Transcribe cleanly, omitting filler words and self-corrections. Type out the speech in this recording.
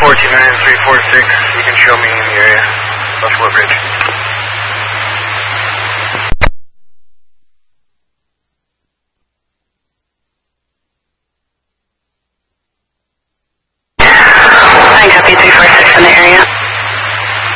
429-346, you can show me in the area. Buffalo Bridge. I copy 346 in the area.